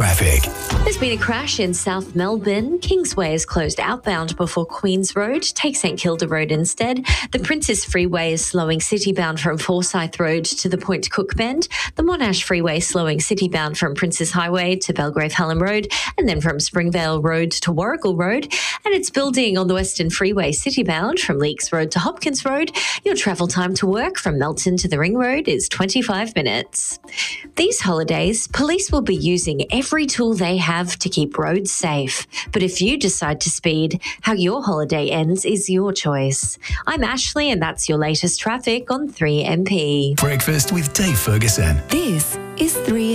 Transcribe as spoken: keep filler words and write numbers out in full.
traffic. There's been a crash in South Melbourne. Kingsway is closed outbound before Queens Road. Take St Kilda Road instead. The Princess Freeway is slowing city-bound from Forsyth Road to the Point Cook Bend. The Monash Freeway slowing city-bound from Princess Highway to Belgrave Hallam Road, and then from Springvale Road to Warrigal Road. And it's building on the Western Freeway city-bound from Leakes Road to Hopkins Road. Your travel time to work from Melton to the Ring Road is twenty-five minutes. These holidays, police will be using every tool they have to keep roads safe. But if you decide to speed, how your holiday ends is your choice. I'm Ashley, and that's your latest traffic on three M P. Breakfast with Dave Ferguson. This is three